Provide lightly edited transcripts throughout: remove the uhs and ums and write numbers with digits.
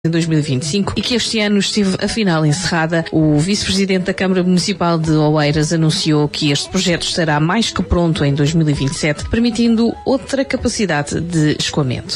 em 2025 e que este ano esteve afinal encerrada. O vice-presidente da Câmara Municipal de Oeiras anunciou que este projeto estará mais que pronto em 2027, permitindo outra capacidade de escoamento.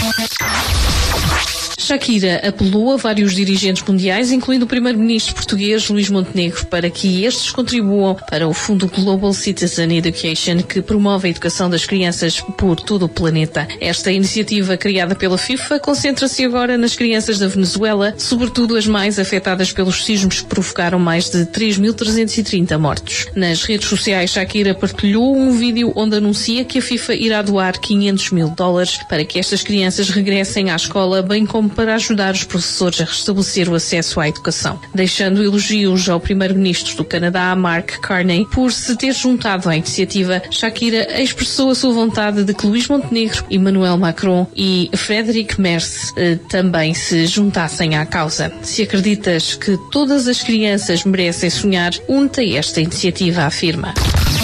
Shakira apelou a vários dirigentes mundiais, incluindo o primeiro-ministro português Luís Montenegro, para que estes contribuam para o Fundo Global Citizen Education, que promove a educação das crianças por todo o planeta. Esta iniciativa, criada pela FIFA, concentra-se agora nas crianças da Venezuela, sobretudo as mais afetadas pelos sismos que provocaram mais de 3.330 mortos. Nas redes sociais, Shakira partilhou um vídeo onde anuncia que a FIFA irá doar $500 mil para que estas crianças regressem à escola, bem como para ajudar os professores a restabelecer o acesso à educação. Deixando elogios ao primeiro-ministro do Canadá, Mark Carney, por se ter juntado à iniciativa, Shakira expressou a sua vontade de que Luís Montenegro, Emmanuel Macron e Friedrich Merz também se juntassem à causa. Se acreditas que todas as crianças merecem sonhar, une-te a esta iniciativa, afirma.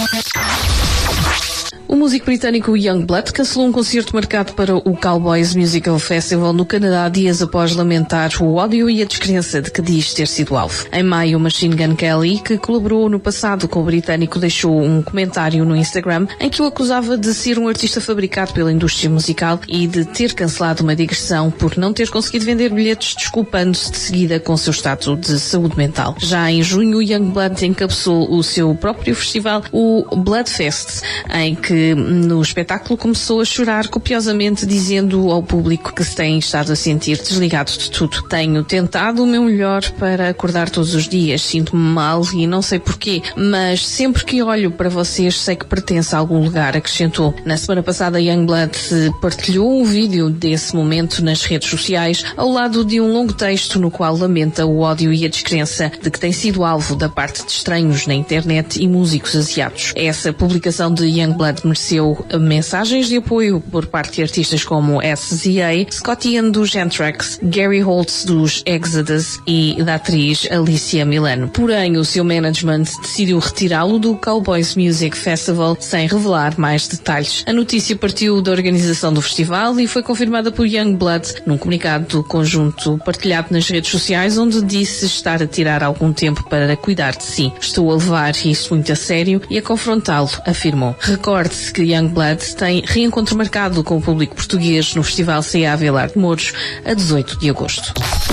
O músico britânico Yungblud cancelou um concerto marcado para o Cowboys Musical Festival no Canadá dias após lamentar o ódio e a descrença de que diz ter sido alvo. Em maio, Machine Gun Kelly, que colaborou no passado com o britânico, deixou um comentário no Instagram em que o acusava de ser um artista fabricado pela indústria musical e de ter cancelado uma digressão por não ter conseguido vender bilhetes, desculpando-se de seguida com o seu estado de saúde mental. Já em junho, Yungblud encabeçou o seu próprio festival, o Bloodfest, em que no espetáculo começou a chorar copiosamente, dizendo ao público que se tem estado a sentir desligado de tudo. Tenho tentado o meu melhor para acordar todos os dias, sinto-me mal e não sei porquê, mas sempre que olho para vocês sei que pertence a algum lugar, acrescentou. Na semana passada, Yungblud partilhou um vídeo desse momento nas redes sociais, ao lado de um longo texto no qual lamenta o ódio e a descrença de que tem sido alvo da parte de estranhos na internet e músicos asiáticos. Essa publicação de Yungblud mereceu mensagens de apoio por parte de artistas como SZA, Scott Ian dos Anthrax, Gary Holtz dos Exodus e da atriz Alicia Milano. Porém, o seu management decidiu retirá-lo do Cowboys Music Festival sem revelar mais detalhes. A notícia partiu da organização do festival e foi confirmada por Yungblud num comunicado conjunto partilhado nas redes sociais, onde disse estar a tirar algum tempo para cuidar de si. Estou a levar isso muito a sério e a confrontá-lo, afirmou. Recorde-se que Yungblud tem reencontro marcado com o público português no Festival C.A. Vilar de Mouros a 18 de agosto.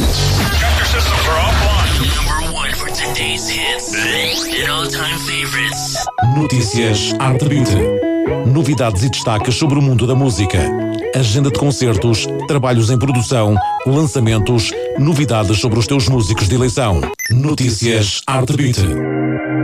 Notícias Arte Beauty. Novidades e destaques sobre o mundo da música. Agenda de concertos, trabalhos em produção, lançamentos, novidades sobre os teus músicos de eleição. Notícias Arte Beauty.